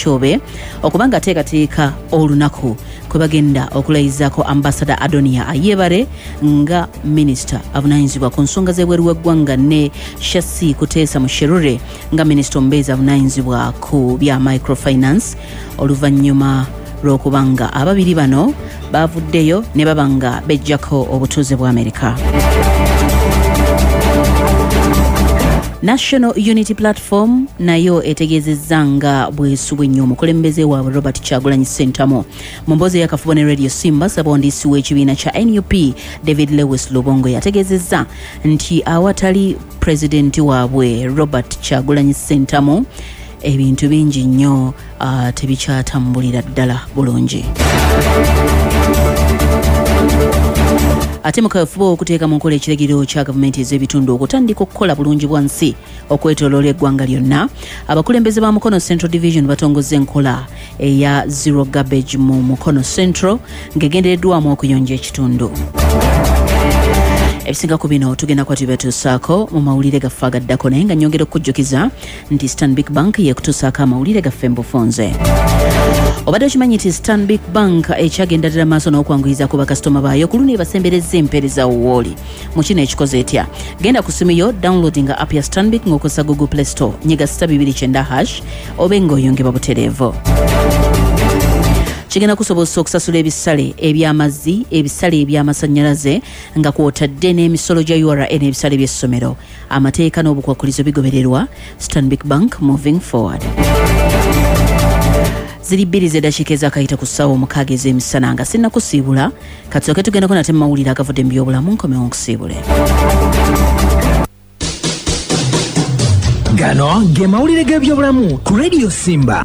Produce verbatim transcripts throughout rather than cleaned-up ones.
Kyobe okubanga ateekateeka olunaku kwe bagenda okulayizaako Ambassador Adonia Ayebare nga Minister avunaanyizibwa ku nsonga z'ebweru w'eggwanga ne Shasi Kuteesa Musherure nga Minister omubeezi avunaanyizibwa ku bya microfinance oluvannyuma lw'okubanga ababiri bano bavuddeyo ne babanga bejjako obutuuze bwa Amerika. National Unity Platform nayo etegeezezza nga bwesubwe nnyo omukulembeze waabwe Robert Kyagulanyi Ssentamu. Mu mboozi y'akafubo ne Radio Simba, ssaabawandiisi w'ekibiina kya N U P David Lewis Lubongo yategeezezza nti awatali pulezidenti waabwe Robert Kyagulanyi Ssentamu ebintu bingi nnyo uh, tebikyatambulira ddala bulungi. Ate mu kafubo okuteeka mu nkola ekiragiro kya gavumenti ez'ebitundu okutandika okukola bulungi bwansi okwetooloola eggwanga lyonna, abakulembeze ba Mukono Central Division batongozza enkola eya Zero Garbage mu Mukono Central ng'egendereddwamu okuyonja ekitundu. Ebisinga ku bino tugenda kwa tubetuusaako mu mawulire gaffe agaddako, naye nga nnyongera okujjukiza nti Stanbic Bank yeekutuusaako amawulire gaffe mbufunze. Obadde okimanyi nti Stanbic Bank ekyagenderera maaso n'okwanguyiza ku bakasitoma baayo ku luno ebasemberezza empeereza wooli. Mu kino ekikoze etya? Genda ku simu yo, downloadinga app ya Stanbic ng'okozesa Google Play Store, nyiga star bibiri kyenda hash obe ng'oyongebwa butereevu. Kigenda kusobosa okusasula ebisale eby'amazzi, ebisale eby'amasannyalaze nga kw'otadde n'emisolo gya U R A n'ebisale by'essomero. Amateeka n'obukwakulizo bigobererwa. Stanbic Bank, moving forward. Ziri bbiri z'eddakiika ez'akayita ku ssaawa omukaaga ez'emisana nga sinnakusiibula katusooke tugendako nate mu mawulire agavudde mu byobulamu nkomewo nkusiibule. Gano ge mawulire g'ebyobulamu ku Radio Simba.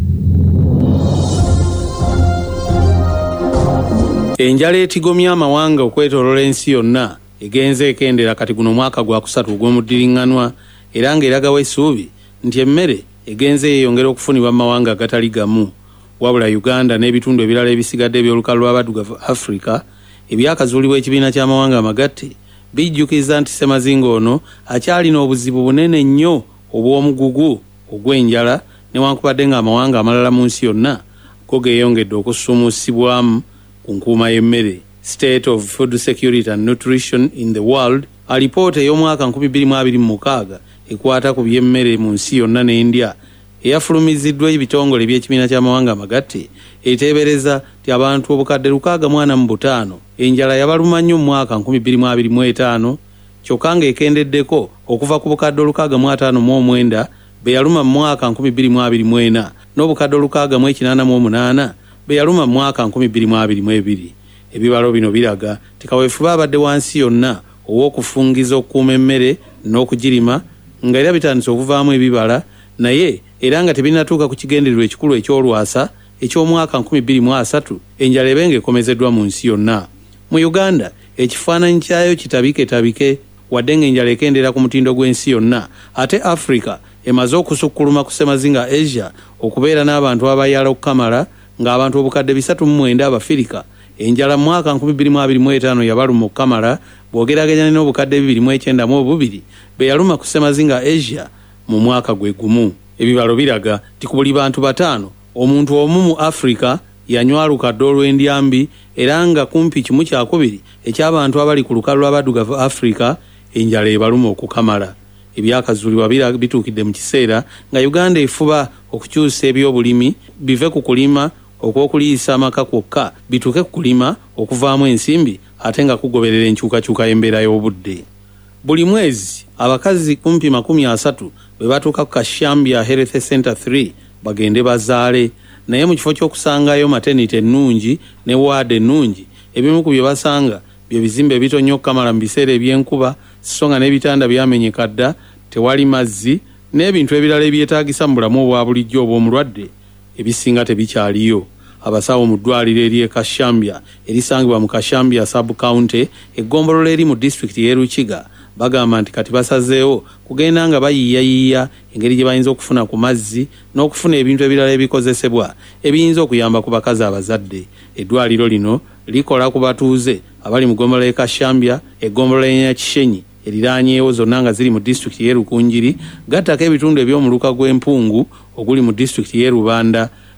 Enjala etigomya amawanga okwetooloola ensi yonna egenze ekendera kati guno mwaka gwa kusatu ogw'omuddiringanwa era ng'eragawo essuubi nti emmere egenze yeeyongera okufunibwa mu mawanga agatali gamu, wabula Uganda n'ebitundu ebirala ebisigadde eby'olukalu lw'abaddugavu Africa ebyakazuulibwa ekibiina ky'amawanga amagatte bijjukiza nti Ssemazinga ono akyalina obuzibu bunene nnyo obw'omugugu ogw'enjala newankubadde ng'amawanga amalala mu nsi yonna go geeyongedde okussuumusibwamu ku nkuuma y'emmere. State of Food Security and Nutrition in the World alipoota ey'omwaka nkumi bbiri mu abiri mu mukaaga ekwata ku by'emmere mu nsi yonna n'endya eyafulumiziddwa ebitongole by'ekibiina ky'amawanga amagatte eteebereza ti abantu obukadde lukaaga mu ana mu butaano enjala yabaluma nnyo mu mwaka nkumi bbiri mu abiri mu etaano kyokka ng'ekendeddeko okuva ku bukadde olukaaga mu ataano mu omwenda be yaluma mu mwaka nkumi bbiri mu abiri mu ena n'obukadde olukaaga mu ekinaana mu omunaana be yaluma mu mwaka nkumi bbiri mu abiri mu ebiri. Ebibalo bino biraga ti kaweefube abadde wansi yonna ow'okufungiza okukuuma emmere n'okugirima nga era bitandise okuvaamu ebibala naye era nga tebinnatuuka ku kigendererwa ekikulu eky'olwasa eky'omwaka nkumi bbiri mu asatu enjala ebe ng'ekomezeddwa mu nsi yonna. Mu Uganda ekifaananyi kyayo kitabiketabike wadde ng'enjala ekendera ku mutindo gw'ensi yonna, ate Africa emaze okusukkuluma ku Ssemazinga Asia okubeera n'abantu abayala okukamala ng'abantu obukadde bisatu mu mwenda Abafirika enjala mu mwaka nkumi bbiri mu abiri mu etaano yabaluma okukamala bw'ogeraganya n'obukadde bibiri mu ekyenda mu obubiri be yaluma ku Ssemazinga Asia mu mwaka gwe gumu. Ebibalo biraga ti ku buli bantu bataano omuntu omu mu Africa yanywa lukadde olw'endyambi era nga kumpi kimu kyakubiri eky'abantu abali ku lukalu lw'abaddugavu Africa enjala ebaluma okukamala. Ebyakazuulibwa bituukidde mu kiseera nga Uganda efuba okukyusa ebyobulimi bive ku kulima okw'okuliisa amaka kwokka bituuke ku kulima okuvaamu ensimbi ate nga kugoberera enkyukakyuka y'embeera y'obudde. Buli mwezi abakazi kumpi makumi asatu bwe batuuka ku Kashambya Health Center three bagende bazaale, naye mu kifo ky'okusangayo maternity ennungi ne waadi ennungi ebimu ku bye basanga bye bizimbe ebitonya okukamala mu biseera eby'enkuba so nga n'ebitanda byamenyeka dda, tewali mazzi n'ebintu ebirala ebyetaagisa mu bulamu obwa bulijjo obw'omulwadde ebisinga tebikyaliyo. Abasawo mu ddwaliro ery'e Kashambya erisangibwa mu Kashambya sub county eggombolola eri mu disitulikiti y'e Rukiga bagamba nti kati basazeewo kugenda nga bayiiyayiiya engeri gye bayinza okufuna ku mazzi n'okufuna ebintu ebirala ebikozesebwa ebiyinza okuyamba ku bakazi abazadde. Eddwaliro lino likola ku batuuze abali mu ggombolola y'e Kashambya, eggombolola y'e Kishenyi eriraanyeewo zonna nga ziri mu disitulikiti y'e Rukungiri, gattako ebitundu eby'omuluka gw'empungu oguli mu disitulikiti y'e Rubanda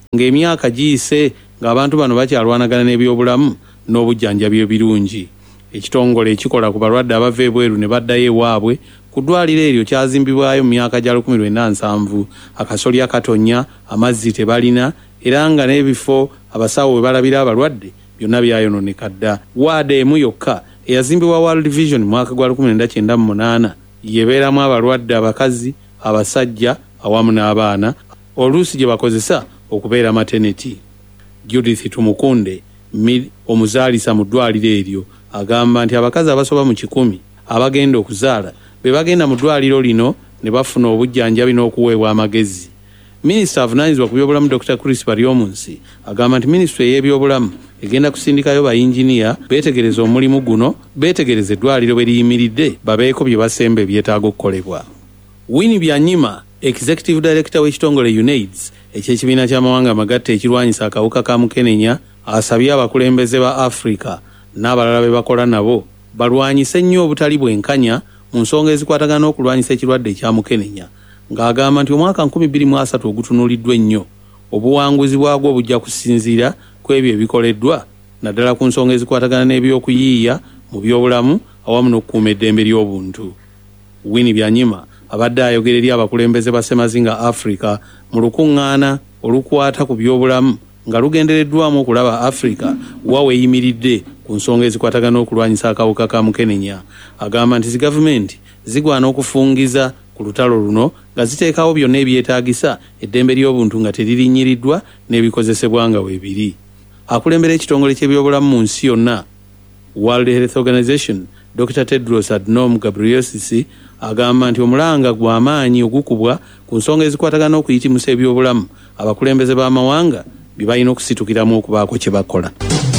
ng'emyaka giyise ng'abantu bano bakyalwanagana n'ebyobulamu n'obujjanjabi ebirungi. Ekitongole ekikola ku balwadde abava ebweru ne baddayo ewaabwe ku ddwaliro eryo kyazimbibwayo mu myaka gya lukumi lwenda nsanvu. Akasolya katonya, amazzi tebalina, era nga n'ebifo abasawo we balabira abalwadde byonna byayononeka dda. Waada emu yokka eyazimbibwa World Vision mu mwaka gwa lukumi lwenda kyenda mu munaana yebeeramu abalwadde abakazi, abasajja awamu n'abaana, oluusi gye bakozesa okubeera maternity. Judith Tumukunde, omuzaalisa mu ddwaliro eryo, agamba nti abakazi abasoba mu kikumi abagenda okuzaala be bagenda mu ddwaliro lino ne bafuna obujjanjabi n'okuweebwa amagezi. Minisita avunaanyizibwa ku byobulamu Doctor Chris Baryomunsi agamba nti minisitule y'ebyobulamu egenda kusindikayo bayinginiya beetegereza omulimu guno, beetegereza eddwaliro bwe liyimiridde, babeeko bye basemba ebyetaaga okukolebwa. Winnie Byanyima, Executive Director w'ekitongole UNAIDS eky'ekibiina ky'amawanga amagatte ekirwanyisa akawuka ka mukenenya, asabye abakulembeze ba Africa n'abalala be bakola nabo balwanyise nnyo obutali bwenkanya mu nsonga ezikwatagana n'okulwanyisa ekirwadde ekya mukenenya, ng'agamba nti omwaka nkumi bbiri mu asatu ogutunuuliddwa ennyo, obuwanguzi bwagwo bujja kusinziira ku ebyo ebikoleddwa naddala ku nsonga ezikwatagana n'ebyokuyiiya mu byobulamu awamu n'okukuuma eddembe ly'obuntu. Winnie Byanyima abadde ayogera eri abakulembeze ba Ssemazinga Africa mu lukuŋŋaana olukwata ku byobulamu nga lugendereddwamu okulaba Africa wa weeyimiridde ku nsonga ezikwatagana n'okulwanyisa akawuka ka mukenenya. Agamba nti zi gavumenti zigwana okufungiza ku lutalo luno nga ziteekawo byonna ebyetaagisa eddembe ly'obuntu nga teririnnyiddwa n'ebikozesebwa nga weebiri. Akulembera ekitongole ky'ebyobulamu mu nsi yonna World Health Organization, Doctor Tedros Adhanom Ghebreyesus agamba nti omulanga gw'amaanyi ogukubwa ku nsonga ezikwatagana n'okuyitimusa ebyobulamu abakulembeze b'amawanga bye balina okusitukiramu okubaako kye bakola.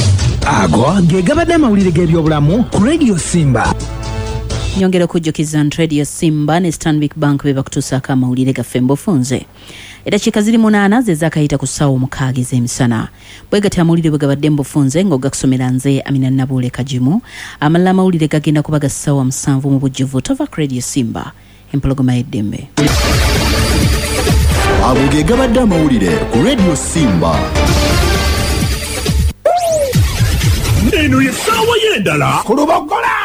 Ago ge gabadde amawulire g'ebyobulamu ku Radio Simba. Nyongera okujjukiza nti Radio Simba ne Stanbic Bank be bakutuusaako amawulire gaffe mbufunze. Eddakiika ziri munaana ze zaakayita ku ssaawa omukaaga ez'emisana. Bwe gati amawulire bwe gabadde mbufunze ng'ogakusomera nze Amina Nabuule Kajimu. Amalala amawulire gagenda kuba ga ssaawa musanvu mu bujjuvu tova ku Radio Simba. Empologoma y'eddembe. Ago ge gabadde amawulire ku Radio Simba. Eno ye ssaawa y'endala ku Lubogola.